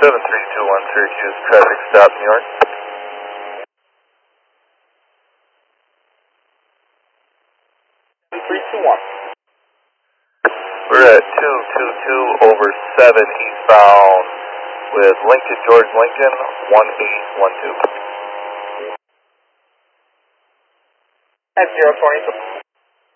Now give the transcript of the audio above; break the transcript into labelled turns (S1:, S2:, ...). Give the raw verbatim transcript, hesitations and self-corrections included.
S1: seven three two one Syracuse, traffic stop, New York.
S2: three two one.
S1: We're at two two two over seven eastbound with Lincoln, George Lincoln, one eight one two.
S2: At zero twenty.